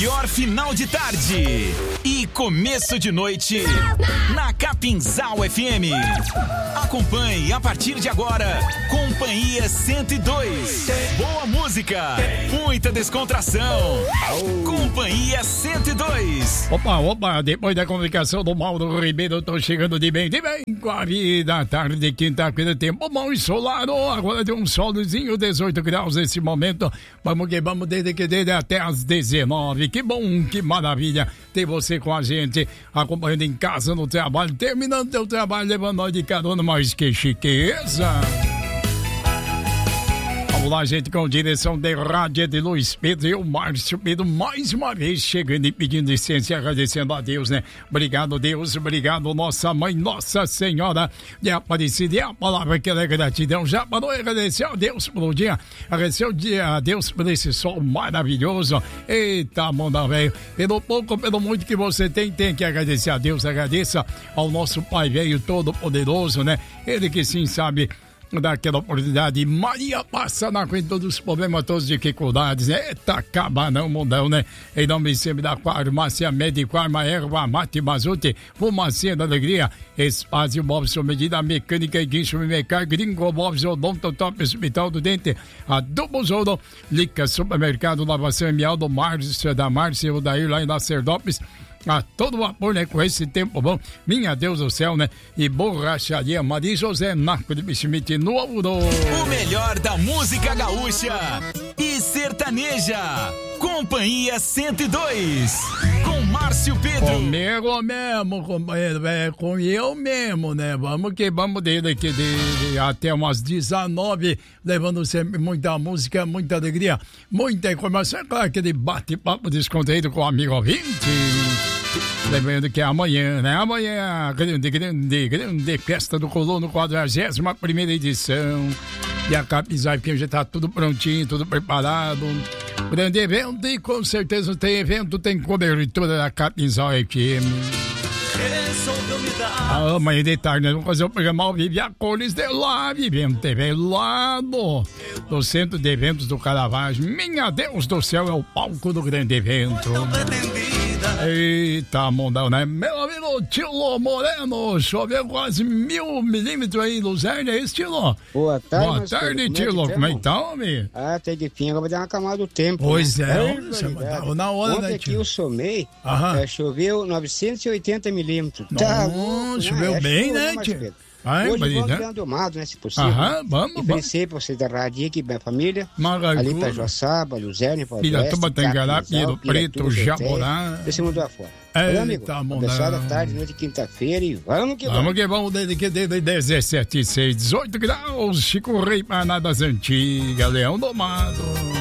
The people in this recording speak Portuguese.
melhor final de tarde e começo de noite na Capinzal FM. Acompanhe a partir de agora Companhia 102. Boa música, muita descontração. Companhia 102. Opa, depois da comunicação do Mauro Ribeiro, eu tô chegando de bem com a vida. Tarde de quinta-feira, tempo bom ensolado. Agora tem um solzinho, 18 graus nesse momento. Vamos desde até às 19. Que bom, que maravilha ter você com a gente, acompanhando em casa, no trabalho, terminando teu trabalho, levando nós de carona, mas que chiqueza. Vamos lá, gente, com direção de rádio de Luiz Pedro e o Márcio Pedro, mais uma vez chegando e pedindo licença e agradecendo a Deus, né? Obrigado, Deus, obrigado, nossa mãe, Nossa Senhora de Aparecida. E a palavra que ela é gratidão. Já parou e agradeceu a Deus pelo dia, agradeceu a Deus por esse sol maravilhoso. Eita, manda velho, pelo pouco, pelo muito que você tem que agradecer a Deus. Agradeça ao nosso Pai Velho Todo-Poderoso, né? Ele que sim sabe daquela oportunidade. Maria passa na frente de todos os problemas, todas as dificuldades. Eita, acaba não, mundão, né? Em nome sempre da farmácia Médico, Arma, Erva, Mate, Mazute, Fumacinha da Alegria, Espaço Móveis, medida mecânica e guincho, Mecar, Gringo Móveis, Odonto, Top, Hospital do Dente, Adubo Zoro, Lica, Supermercado, Lavação Mial do Márcio, da Márcia, o Daí lá em Lacerdópolis. A todo vapor, né? Com esse tempo bom. Minha Deus do céu, né? E borracharia Maria José Marco de Bichimite no Auro. O melhor da música gaúcha e sertaneja. Companhia 102. Com Márcio Pedro. Comigo mesmo, companheiro. Com eu mesmo, né? Vamos dele aqui até umas 19. Levando sempre muita música, muita alegria, muita informação. É claro, aquele bate-papo descontraído com o amigo ouvinte. Lembrando que é amanhã, né? Amanhã a grande festa do Colono, 41ª edição. E a Capinzal FM já tá tudo prontinho, tudo preparado. Grande evento e com certeza tem evento, tem cobertura da Capinzal FM. Amanhã de tarde nós vamos fazer o programa ao vivo e a cores de lá, Vivendo TV lá no Centro de Eventos do Caravaggio. Minha Deus do céu, é o palco do grande evento. Eita, mundão, né? Meu amigo Tilo Moreno, choveu quase 1000 milímetros aí em Luzerne, é isso, Tilo? Boa tarde. Boa tarde, Tilo. Como é que tá, homem? Até de fim, agora vai dar uma camada do tempo. Pois né? você tava na hora, ontem né, aqui eu somei, choveu 980 milímetros. Não, choveu bem, né, Tilo? Hoje vamos dar domado, né, se possível. Vamos. E pensei pra vocês da rádio aqui, minha família, Maravilha. ali pra Joaçaba, Luzerne, pra Piratuba, Tangará, Piro Preto, Jaborá. Você mandou afora. Amigo, abençoada tarde, noite de quinta-feira e vamos que vamos. Vamos que vamos, desde 17, 6, 18 graus, Chico Rei, Paranadas Antigas, Leão Domado.